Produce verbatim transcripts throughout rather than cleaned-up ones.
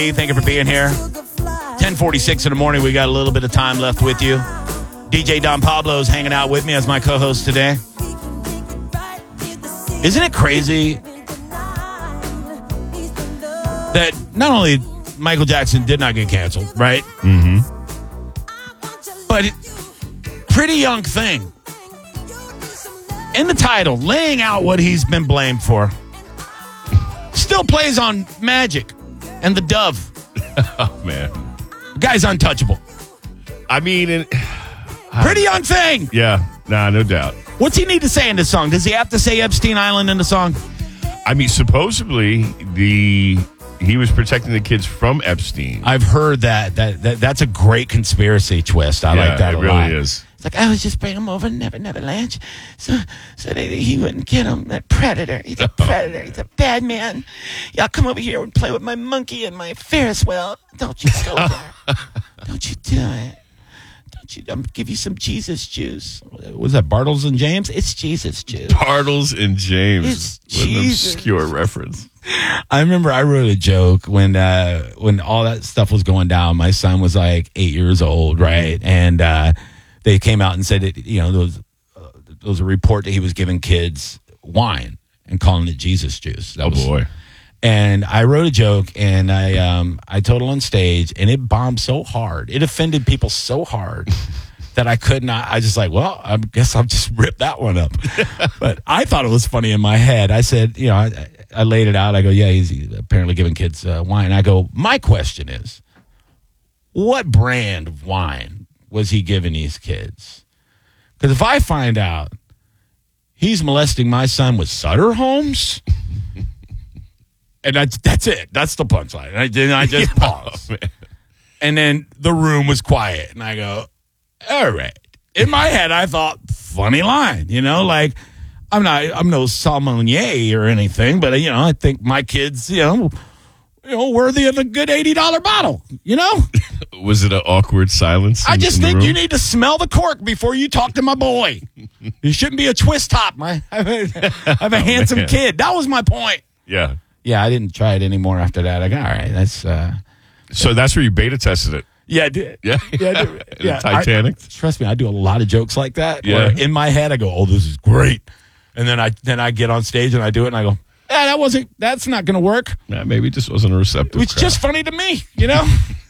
Thank you for being here. ten forty-six in the morning. We got a little bit of time left with you. D J Don Pablo's hanging out with me as my co-host today. Isn't it crazy that not only Michael Jackson did not get canceled, right? Mm-hmm. But it, Pretty Young Thing, in the title, laying out what he's been blamed for, still plays on Magic and the Dove. Oh, man. Guy's untouchable. I mean, it, Pretty Young Thing. Yeah, nah, no doubt. What's he need to say in this song? Does he have to say Epstein Island in the song? I mean, supposedly the he was protecting the kids from Epstein. I've heard that. That, that that's a great conspiracy twist. I yeah, like that it a really lot. is. It's like, I was just bringing him over to Never Never Land so, so that he wouldn't get him. That predator. He's a predator. He's a bad man. Y'all come over here and play with my monkey and my Ferris wheel. Don't you go there. Don't you do it. Don't you? I'm give you some Jesus juice. Was that Bartles and James? It's Jesus juice. Bartles and James. It's What an Jesus. obscure reference. I remember I wrote a joke when uh, when all that stuff was going down. My son was like eight years old, right? And uh, they came out and said, that, you know, there was, uh, there was a report that he was giving kids wine and calling it Jesus juice. That Oh, was, boy. And I wrote a joke, and I um, I told it on stage, and it bombed so hard. It offended people so hard that I could not. I just like, well, I guess I'll just rip that one up. But I thought it was funny in my head. I said, you know, I, I laid it out. I go, yeah, he's apparently giving kids uh, wine. I go, my question is, what brand of wine was he giving these kids? Because if I find out he's molesting my son with Sutter Homes, and that's that's it. That's the punchline. And I, then I just Yeah, pause. And then the room was quiet. And I go, all right. In my head, I thought, funny line. You know, like, I'm not, I'm no sommelier or anything, but, you know, I think my kids, you know, you know, worthy of a good eighty dollars bottle, you know? Was it an awkward silence? I in- just in the think room? you need to smell the cork before you talk to my boy. You shouldn't be a twist top. I have a, I have a handsome man. kid. That was my point. Yeah. Yeah, I didn't try it anymore after that. I go, all right, that's, uh, So that's where you beta tested it. yeah, I did. Yeah. Yeah, I did. The yeah. Titanic. I, trust me, I do a lot of jokes like that. Yeah. Where in my head, I go, oh, this is great. And then I then I get on stage and I do it and I go, yeah, that wasn't, that's not going to work. Nah, maybe it just wasn't a receptive It was crowd. just funny to me, you know?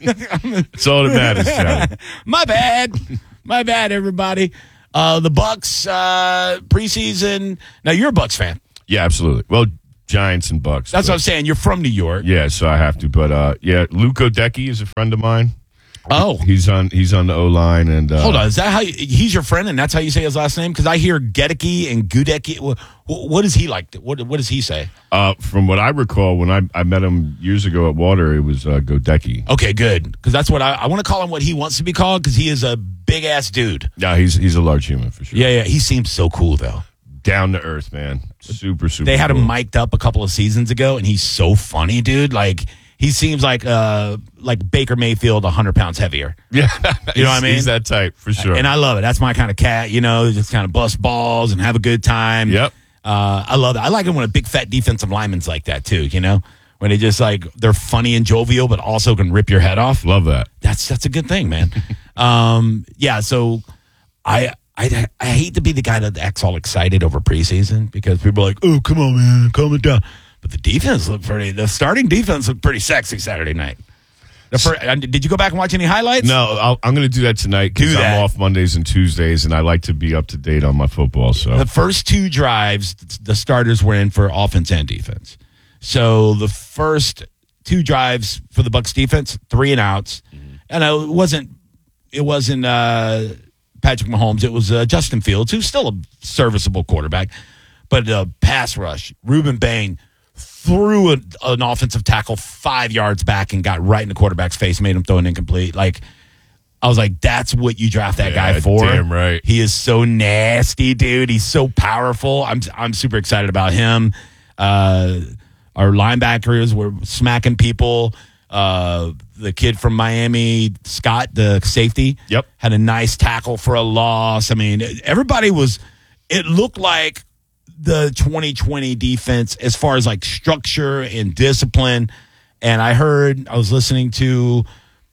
That's all that matters, John. My bad. My bad, everybody. Uh, the Bucks uh, preseason. Now, you're a Bucks fan. Yeah, absolutely. Well, Giants and Bucks. That's but- what I'm saying. You're from New York. Yeah, so I have to. But uh, yeah, Luke Odecki is a friend of mine. Oh. He's on. He's on the O line, and uh, Hold on. Is that how you, he's your friend and that's how you say his last name? Because I hear Gedecki and Gudecki. What, what is he like? What, what does he say? Uh, from what I recall, when I, I met him years ago at Water, it was uh, Godecki. Okay, good. Because that's what I, I want to call him what he wants to be called because he is a big ass dude. Yeah, he's he's a large human for sure. Yeah, yeah. He seems so cool though. Down to earth, man. Super, super. They had cool. him mic'd up a couple of seasons ago, and he's so funny, dude. Like he seems like uh like Baker Mayfield, a hundred pounds heavier. Yeah, You know what I mean? He's that type for sure. And I love it. That's my kind of cat. You know, just kind of bust balls and have a good time. Yep. Uh, I love it. I like it when a big fat defensive lineman's like that too. You know, when they just like they're funny and jovial, but also can rip your head off. Love that. That's that's a good thing, man. um, yeah. So I. I, I hate to be the guy that acts all excited over preseason because people are like, oh, come on, man, calm it down. But the defense looked pretty, the starting defense looked pretty sexy Saturday night. The first, did you go back and watch any highlights? No, I'll, I'm going to do that tonight because Do that. I'm off Mondays and Tuesdays, and I like to be up to date on my football. So The first two drives, the starters were in for offense and defense. So the first two drives for the Bucs defense, three and outs. Mm-hmm. And it wasn't, it wasn't, uh, Patrick Mahomes. It was uh, Justin Fields, who's still a serviceable quarterback. But uh, pass rush, Reuben Bain threw a, an offensive tackle five yards back and got right in the quarterback's face, made him throw an incomplete. Like, I was like, that's what you draft that Yeah, guy for. damn right. He is so nasty, dude. He's so powerful. I'm I'm super excited about him. Uh, our linebackers were smacking people. Uh, the kid from Miami, Scott, the safety, Yep. had a nice tackle for a loss. I mean, everybody was, it looked like the twenty twenty defense as far as like structure and discipline and I heard, I was listening to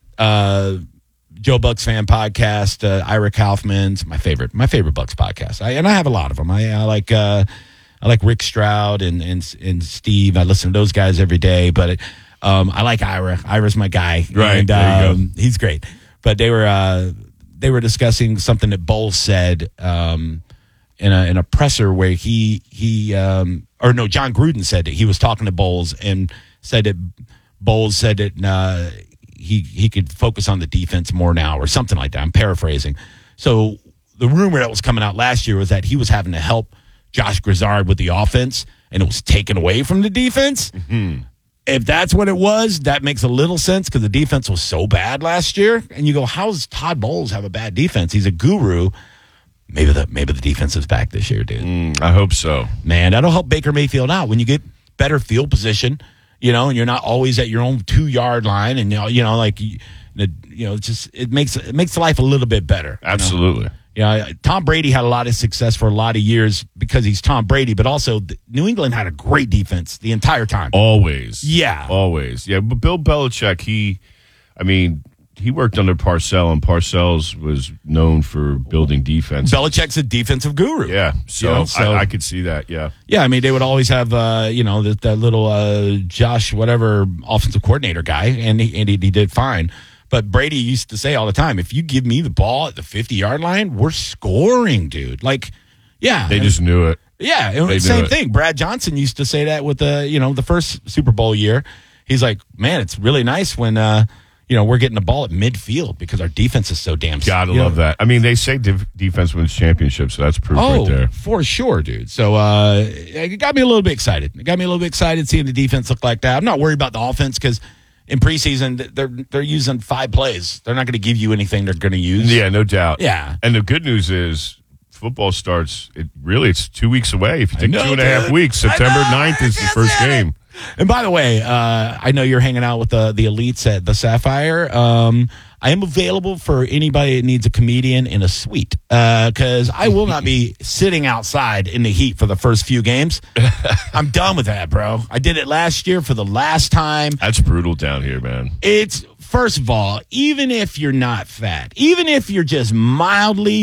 uh, Joe Bucks Fan Podcast, uh, Ira Kaufman's, my favorite, my favorite Bucks podcast. I, and I have a lot of them. I, I like, uh, I like Rick Stroud and, and, and Steve. I listen to those guys every day, but um, I like Ira. Ira's my guy. Right. And, there you um, go. He's great. But they were, uh, they were discussing something that Bowles said, um, in a, in a presser where he, he, um, or no, John Gruden said that he was talking to Bowles and said that Bowles said that, uh, he, he could focus on the defense more now or something like that. I'm paraphrasing. So the rumor that was coming out last year was that he was having to help Josh Grizzard with the offense and it was taken away from the defense. Mm-hmm. If that's what it was, that makes a little sense because the defense was so bad last year. And you go, how does Todd Bowles have a bad defense? He's a guru. Maybe the maybe the defense is back this year, dude. Mm, I hope so. Man, that'll help Baker Mayfield out when you get better field position, you know, and you're not always at your own two yard line, and you know, you know, like you know, it's just it makes it makes life a little bit better. Absolutely. You know? Yeah, Tom Brady had a lot of success for a lot of years because he's Tom Brady, but also New England had a great defense the entire time. Always. Yeah, always. Yeah, but Bill Belichick, he, I mean. He worked under Parcells, and Parcells was known for building defense. Belichick's a defensive guru. Yeah, so, you know, so I, I could see that, yeah. Yeah, I mean, they would always have, uh, you know, that, that little uh, Josh, whatever, offensive coordinator guy, and, he, and he, he did fine. But Brady used to say all the time, if you give me the ball at the fifty-yard line, we're scoring, dude. Like, yeah. They just knew it. Yeah, it was the same thing. Brad Johnson used to say that with the, you know, the first Super Bowl year. He's like, man, it's really nice when – uh you know, we're getting the ball at midfield because our defense is so damn. Gotta love know. that. I mean, they say def- defense wins championships, so that's proof oh, right there. For sure, dude. So uh, it got me a little bit excited. It got me a little bit excited seeing the defense look like that. I'm not worried about the offense because in preseason they're they're using five plays. They're not going to give you anything they're going to use. Yeah, no doubt. Yeah. And the good news is football starts. It really it's two weeks away. If you take know, two and a half dude. weeks, September know, ninth is the first game. And by the way, uh, I know you're hanging out with the the elites at the Sapphire. Um, I am available for anybody that needs a comedian in a suite because uh, I will not be sitting outside in the heat for the first few games. I'm done with that, bro. I did it last year for the last time. That's brutal down here, man. It's first of all, even if you're not fat, even if you're just mildly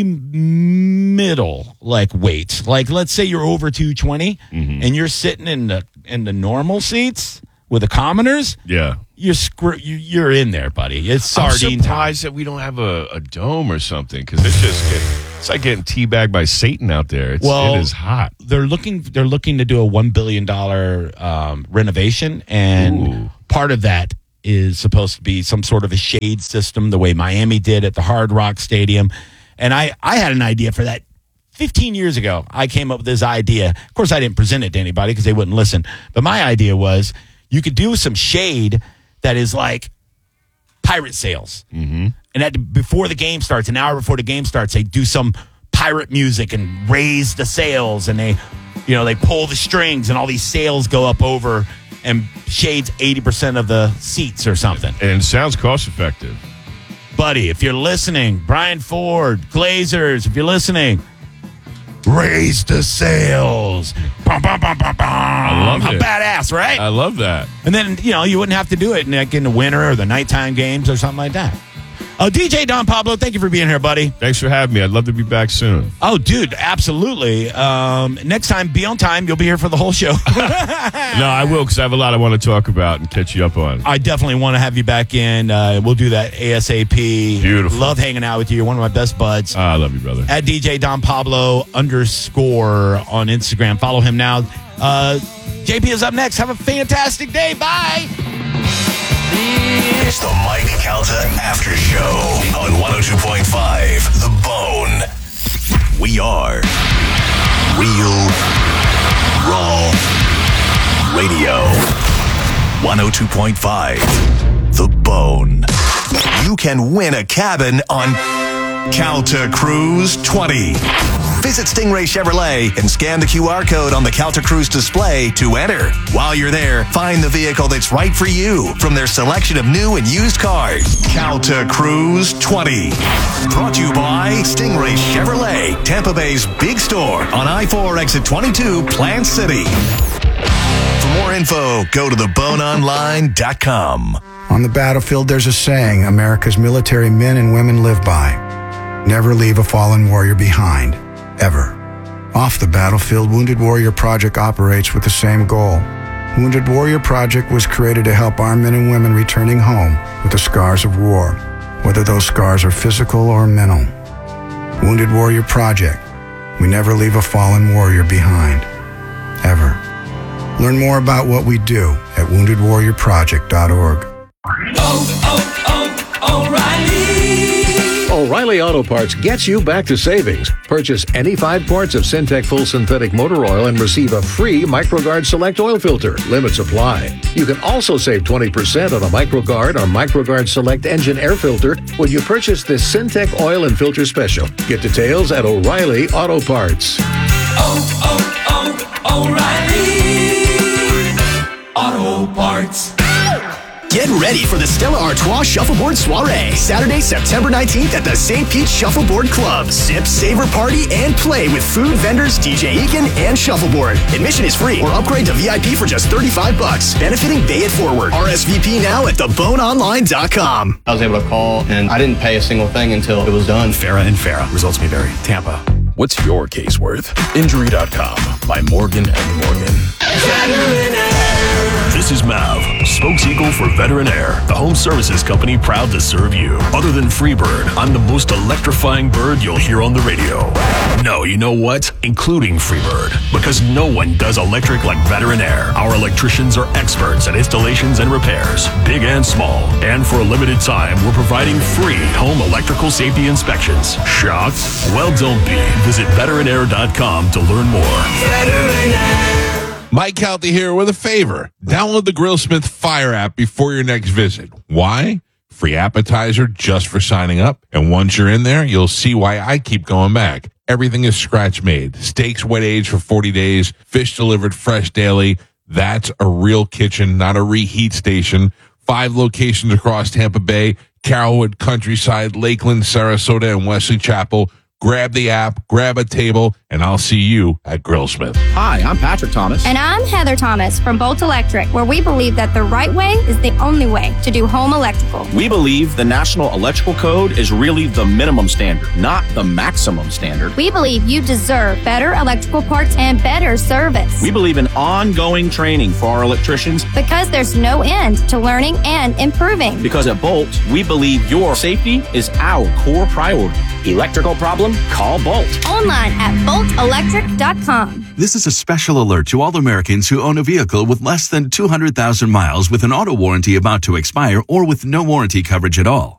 middle like weight, like let's say you're over two twenty mm-hmm. and you're sitting in the in the normal seats with the commoners, yeah, you're screw, you're in there, buddy. It's sardine I'm surprised time. that we don't have a, a dome or something because it's just get, it's like getting teabagged by Satan out there. It's, well, it is hot. They're looking they're looking to do a one billion dollar um, renovation, and Ooh. part of that is supposed to be some sort of a shade system, the way Miami did at the Hard Rock Stadium. And I, I had an idea for that fifteen years ago. I came up with this idea. Of course, I didn't present it to anybody because they wouldn't listen. But my idea was you could do some shade that is like pirate sails. Mm-hmm. And that before the game starts, an hour before the game starts, they do some pirate music and raise the sails. And they, you know, they pull the strings and all these sails go up over and shades eighty percent of the seats or something. And it sounds cost effective. Buddy, if you're listening, Brian Ford, Glazers, if you're listening, raise the sails. Bum, bum, bum, bum, bum. I love How it. badass, right? I love that. And then, you know, you wouldn't have to do it in, like in the winter or the nighttime games or something like that. Oh, D J Don Pablo, thank you for being here, buddy. Thanks for having me. I'd love to be back soon. Oh, dude, absolutely. Um, next time, be on time. You'll be here for the whole show. No, I will because I have a lot I want to talk about and catch you up on. I definitely want to have you back in. Uh, we'll do that ASAP. Beautiful. Love hanging out with you. You're one of my best buds. Ah, I love you, brother. At D J Don Pablo underscore on Instagram. Follow him now. Uh, J P is up next. Have a fantastic day. Bye. It's the Mike Calta After Show on one oh two point five The Bone. We are Real Raw Radio. one oh two point five The Bone. You can win a cabin on Calta Cruise twenty. Visit Stingray Chevrolet and scan the Q R code on the Calta Cruise display to enter. While you're there, find the vehicle that's right for you from their selection of new and used cars. Calta Cruise twenty. Brought to you by Stingray Chevrolet, Tampa Bay's big store on I four exit twenty-two, Plant City. For more info, go to the bone online dot com. On the battlefield, there's a saying America's military men and women live by. Never leave a fallen warrior behind, ever. Off the battlefield, Wounded Warrior Project operates with the same goal. Wounded Warrior Project was created to help our men and women returning home with the scars of war, whether those scars are physical or mental. Wounded Warrior Project. We never leave a fallen warrior behind, ever. Learn more about what we do at wounded warrior project dot org. Oh, oh, oh, O'Reilly! O'Reilly Auto Parts gets you back to savings. Purchase any five quarts of Syntec Full Synthetic Motor Oil and receive a free MicroGuard Select Oil Filter. Limits apply. You can also save twenty percent on a MicroGuard or MicroGuard Select Engine Air Filter when you purchase this Syntec Oil and Filter Special. Get details at O'Reilly Auto Parts. Oh, oh, oh, O'Reilly Auto Parts. Get ready for the Stella Artois Shuffleboard Soiree, Saturday, September nineteenth at the Saint Pete Shuffleboard Club. Sip, savor, party, and play with food vendors, D J Eakin, and Shuffleboard. Admission is free or upgrade to V I P for just thirty-five bucks. Benefiting Bay It Forward. R S V P now at the bone online dot com. I was able to call, and I didn't pay a single thing until it was done. Farah and Farah. Results may vary. Tampa. What's your case worth? Injury dot com by Morgan and Morgan. This is Mav, spokeseagle for Veteran Air, the home services company proud to serve you. Other than Freebird, I'm the most electrifying bird you'll hear on the radio. No, you know what? Including Freebird, because no one does electric like Veteran Air. Our electricians are experts at installations and repairs, big and small. And for a limited time, we're providing free home electrical safety inspections. Shocked? Well, don't be. Visit veteran air dot com to learn more. Veteran Air. Mike Calty here with a favor. Download the Grillsmith Fire app before your next visit. Why? Free appetizer just for signing up. And once you're in there, you'll see why I keep going back. Everything is scratch made. Steaks wet aged for forty days. Fish delivered fresh daily. That's a real kitchen, not a reheat station. Five locations across Tampa Bay, Carrollwood, Countryside, Lakeland, Sarasota, and Wesley Chapel. Grab the app, grab a table, and I'll see you at Grillsmith. Hi, I'm Patrick Thomas. And I'm Heather Thomas from Bolt Electric, where we believe that the right way is the only way to do home electrical. We believe the National Electrical Code is really the minimum standard, not the maximum standard. We believe you deserve better electrical parts and better service. We believe in ongoing training for our electricians. Because there's no end to learning and improving. Because at Bolt, we believe your safety is our core priority. Electrical problem? Call Bolt. Online at bolt electric dot com. This is a special alert to all Americans who own a vehicle with less than two hundred thousand miles with an auto warranty about to expire or with no warranty coverage at all.